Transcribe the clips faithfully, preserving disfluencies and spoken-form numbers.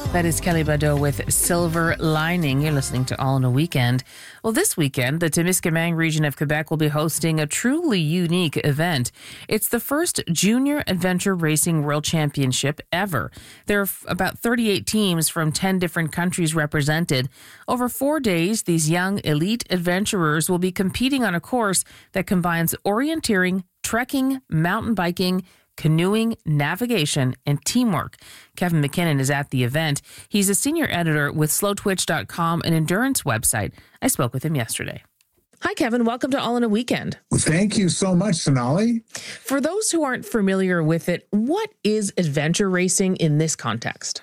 That is Kelly Badeau with Silver Lining. You're listening to All in a Weekend. Well, this weekend, the Témiscamingue region of Quebec will be hosting a truly unique event. It's the first Junior Adventure Racing World Championship ever. There are about thirty-eight teams from ten different countries represented. Over four days, these young elite adventurers will be competing on a course that combines orienteering, trekking, mountain biking, canoeing, navigation, and teamwork. Kevin McKinnon is at the event. He's a senior editor with slow twitch dot com, an endurance website. I spoke with him yesterday. Hi, Kevin. Welcome to All in a Weekend. Thank you so much, Sonali. For those who aren't familiar with it, what is adventure racing in this context?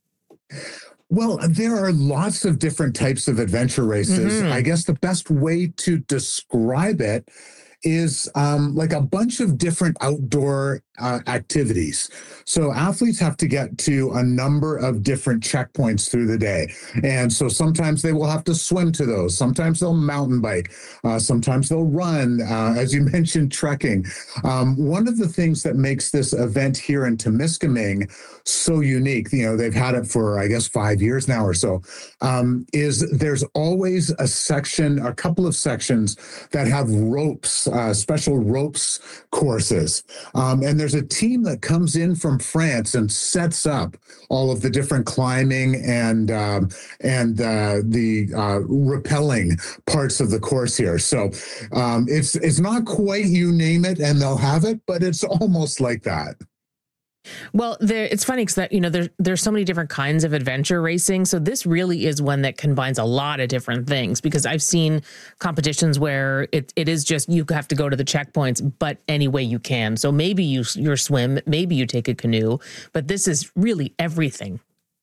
Well, there are lots of different types of adventure races. Mm-hmm. I guess the best way to describe it is um, like a bunch of different outdoor uh, activities. So athletes have to get to a number of different checkpoints through the day. And so sometimes they will have to swim to those. Sometimes they'll mountain bike. Uh, sometimes they'll run, uh, as you mentioned, trekking. Um, one of the things that makes this event here in Témiscamingue so unique, you know, they've had it for, I guess, five years now or so, um, is there's always a section, a couple of sections that have ropes, uh, special ropes courses. Um, and there's a team that comes in from France and sets up all of the different climbing and um, and uh, the uh, rappelling parts of the course here. So um, it's it's not quite you name it and they'll have it, but it's almost like that. Well, there, it's funny because that, you know, there, there's so many different kinds of adventure racing. So this really is one that combines a lot of different things, because I've seen competitions where it, it is just you have to go to the checkpoints, but any way you can. So maybe you you swim, maybe you take a canoe, but this is really everything.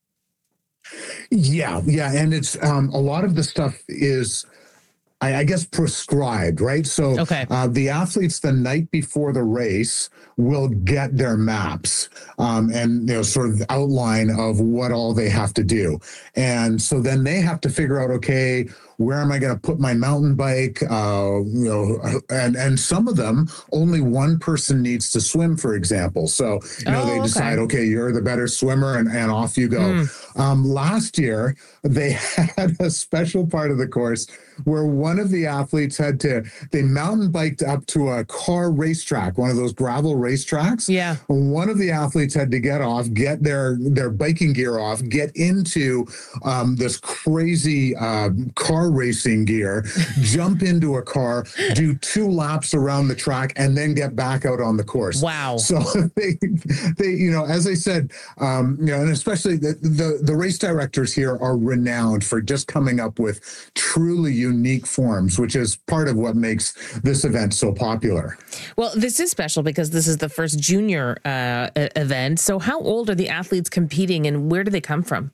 Yeah, yeah. And it's um, a lot of the stuff is, I, I guess, prescribed, right? So okay. uh, the athletes the night before the race will get their maps um, and, you know, sort of outline of what all they have to do. And so then they have to figure out, okay, where am I going to put my mountain bike? Uh, you know, and, and some of them, only one person needs to swim, for example. So, you know, oh, they decide, okay. okay, you're the better swimmer, and, and off you go. Mm. Um, last year, they had a special part of the course where one of the athletes had to, they mountain biked up to a car racetrack, one of those gravel racetracks. Yeah. One of the athletes had to get off, get their, their biking gear off, get into um, this crazy uh, car racing gear, jump into a car, do two laps around the track, and then get back out on the course. Wow. So they, they, you know, as I said, um, you know, and especially the, the, the race directors here are renowned for just coming up with truly unique forms, which is part of what makes this event so popular. Well, this is special because this is the first junior uh, event. So how old are the athletes competing and where do they come from?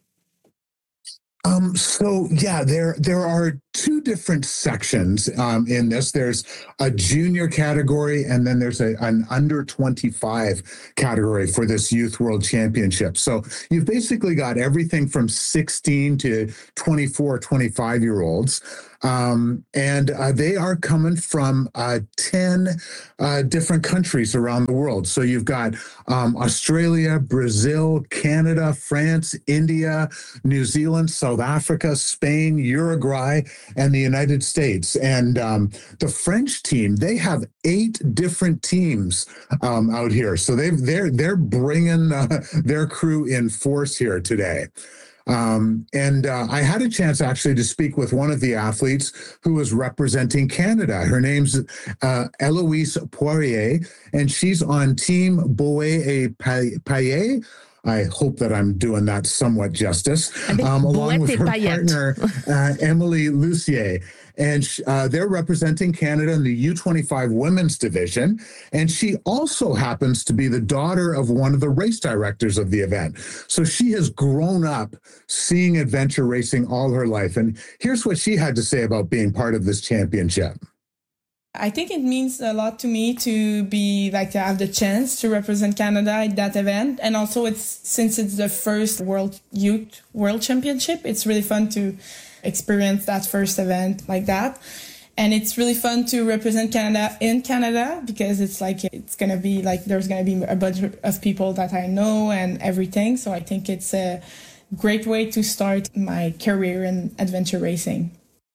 Um, so, yeah, there there are two different sections um, in this. There's a junior category, and then there's a, an under twenty-five category for this Youth World Championship. So you've basically got everything from sixteen to twenty-four, twenty-five-year-olds. Um, and uh, they are coming from uh, ten uh, different countries around the world. So you've got um, Australia, Brazil, Canada, France, India, New Zealand, South Africa, Spain, Uruguay, and the United States. And um, the French team, they have eight different teams um, out here. So they've, they're they're bringing uh, their crew in force here today. Um, and uh, I had a chance actually to speak with one of the athletes who was representing Canada. Her name's uh, Eloise Poirier, and she's on Team Boé et Paillet. I hope that I'm doing that somewhat justice, um, along with her partner, uh, Emily Lucier. And uh, they're representing Canada in the U twenty-five women's division. And she also happens to be the daughter of one of the race directors of the event. So she has grown up seeing adventure racing all her life. And here's what she had to say about being part of this championship. I think it means a lot to me to be like to have the chance to represent Canada at that event. And also it's since it's the first World Youth World Championship, it's really fun to experience that first event like that. And it's really fun to represent Canada in Canada because it's like, it's going to be like, there's going to be a bunch of people that I know and everything. So I think it's uh, great way to start my career in adventure racing.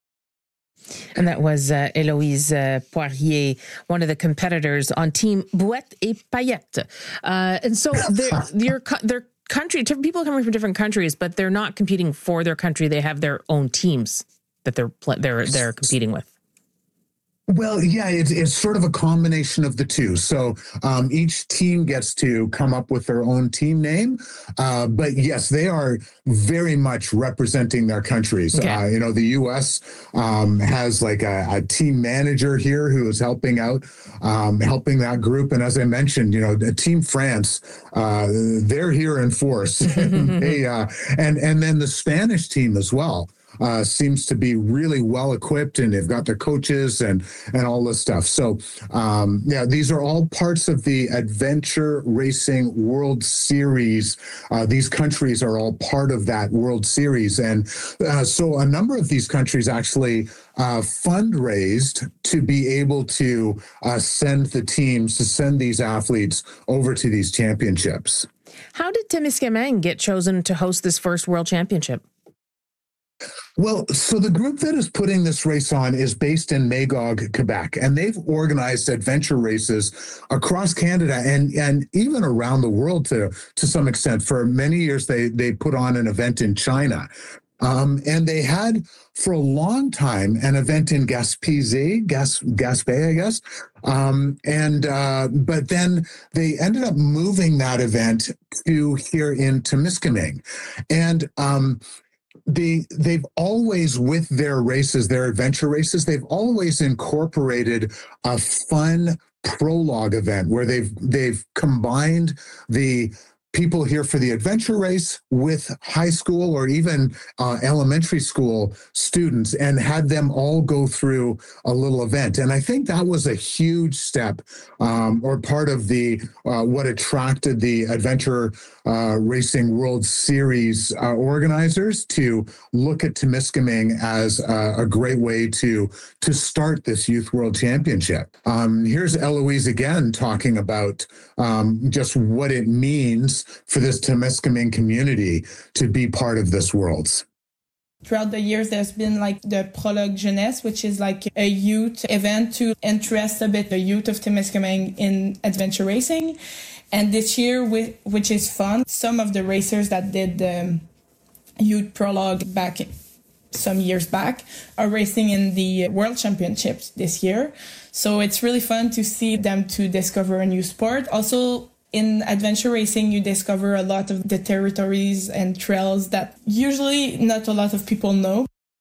And that was uh, Héloïse uh, Poirier, one of the competitors on Team Bouette et Paillette. Uh, and so they're, they're, they're country, people coming from different countries, but they're not competing for their country. They have their own teams that they're they're they're competing with. Well, yeah, it's, it's sort of a combination of the two. So um, each team gets to come up with their own team name. Uh, but yes, they are very much representing their countries. Okay. Uh, you know, the U S um, has like a, a team manager here who is helping out, um, helping that group. And as I mentioned, you know, Team France, uh, they're here in force. they, uh, and, and then the Spanish team as well. Uh, seems to be really well equipped, and they've got their coaches and and all this stuff. So, um, yeah, these are all parts of the Adventure Racing World Series. Uh, these countries are all part of that World Series, and uh, so a number of these countries actually uh, fundraised to be able to uh, send the teams, to send these athletes over to these championships. How did Témiscamingue get chosen to host this first World Championship? Well, so the group that is putting this race on is based in Magog, Quebec, and they've organized adventure races across Canada and, and even around the world to, to some extent. For many years, they, they put on an event in China. Um, and they had for a long time an event in Gaspé, Gas, Gaspé, I guess. Um, and uh, but then they ended up moving that event to here in Témiscamingue. And um They, they've always, with their races, their adventure races, they've always incorporated a fun prologue event where they've they've combined the people here for the adventure race with high school or even uh, elementary school students and had them all go through a little event. And I think that was a huge step um, or part of the uh, what attracted the Adventure uh, Racing World Series uh, organizers to look at Témiscamingue as a, a great way to, to start this Youth World Championship. Um, here's Héloïse again talking about um, just what it means for this Témiscamingue community to be part of this Worlds. Throughout the years, there's been like the Prologue Jeunesse, which is like a youth event to interest a bit the youth of Témiscamingue in adventure racing. And this year, which is fun, some of the racers that did the youth prologue back some years back are racing in the World Championships this year. So it's really fun to see them to discover a new sport. Also, in adventure racing, you discover a lot of the territories and trails that usually not a lot of people know.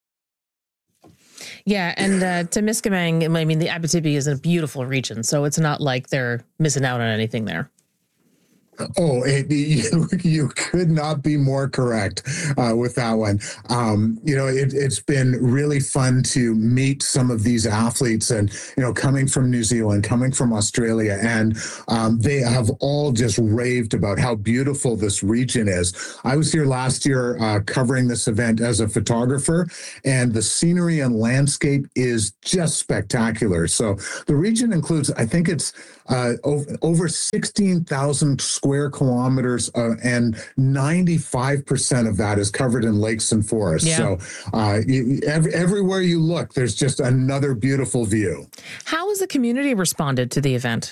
Yeah, and uh, Témiscamingue, I mean, the Abitibi is a beautiful region, so it's not like they're missing out on anything there. Oh, it, you, you could not be more correct uh, with that one. Um, you know, it, it's been really fun to meet some of these athletes and, you know, coming from New Zealand, coming from Australia, and um, they have all just raved about how beautiful this region is. I was here last year uh, covering this event as a photographer, and the scenery and landscape is just spectacular. So the region includes, I think it's uh, over, over sixteen thousand square kilometers, uh, and ninety-five percent of that is covered in lakes and forests. Yeah. So uh, you, every, everywhere you look, there's just another beautiful view. How has the community responded to the event?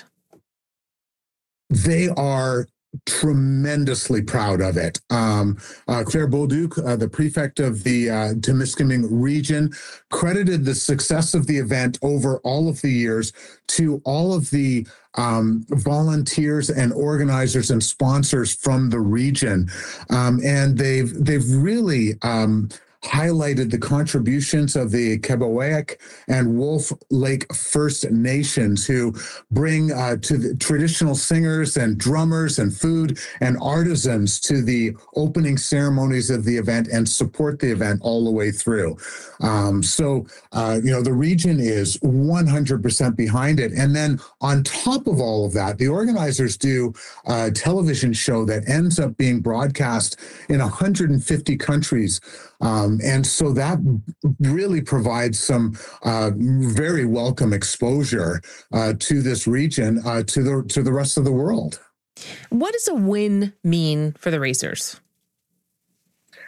They are tremendously proud of it. Um, uh, Claire Bolduc, uh, the prefect of the uh, Témiscamingue region, credited the success of the event over all of the years to all of the um, volunteers and organizers and sponsors from the region. Um, and they've, they've really, um, highlighted the contributions of the Kebaweak and Wolf Lake First Nations, who bring uh, to the traditional singers and drummers and food and artisans to the opening ceremonies of the event and support the event all the way through. Um, so, uh, you know, the region is one hundred percent behind it. And then on top of all of that, the organizers do a television show that ends up being broadcast in one hundred fifty countries. Um, and so that really provides some uh, very welcome exposure uh, to this region, uh, to the to the rest of the world. What does a win mean for the racers?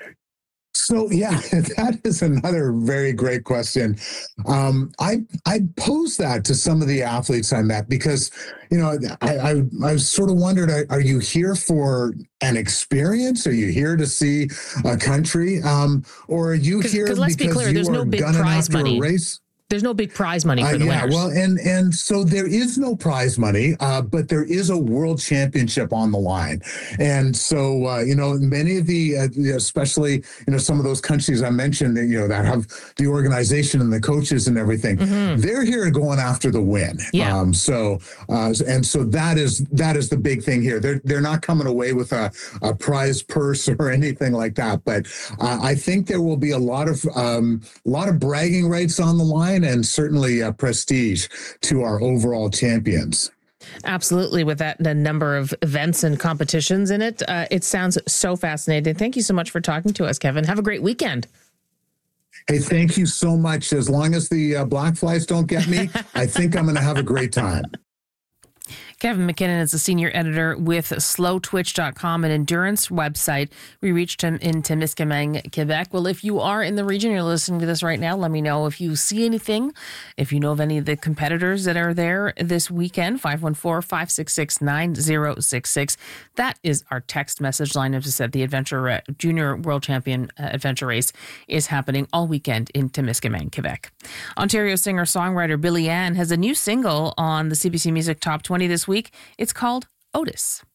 So yeah, that is another very great question. Um, I I posed that to some of the athletes I met because, you know, I I, I sort of wondered, are, are you here for an experience? Are you here to see a country, um, or are you Cause, here cause let's because be clear, you there's are no big gunning prize after money. a race? There's no big prize money for uh, the yeah, winners. well, and and so there is no prize money, uh, but there is a world championship on the line, and so uh, you know, many of the, uh, especially you know, some of those countries I mentioned that you know that have the organization and the coaches and everything, mm-hmm. they're here going after the win. Yeah. Um, so uh, and so that is that is the big thing here. They're they're not coming away with a, a prize purse or anything like that, but uh, I think there will be a lot of um, a lot of bragging rights on the line, and certainly Uh, prestige to our overall champions. Absolutely. With that, the number of events and competitions in it, uh, it sounds so fascinating. Thank you so much for talking to us, Kevin. Have a great weekend. Hey, thank you so much. As long as the uh, black flies don't get me, I think I'm going to have a great time. Kevin McKinnon is a senior editor with slow twitch dot com, an endurance website. We reached him in Témiscamingue, Quebec. Well, if you are in the region, you're listening to this right now, let me know if you see anything, if you know of any of the competitors that are there this weekend. five one four, five six six, nine zero six six. That is our text message line. As I said, the Adventure Junior World Champion uh, Adventure Race is happening all weekend in Témiscamingue, Quebec. Ontario singer-songwriter Billy Ann has a new single on the C B C Music Top twenty this week. It's called Otis.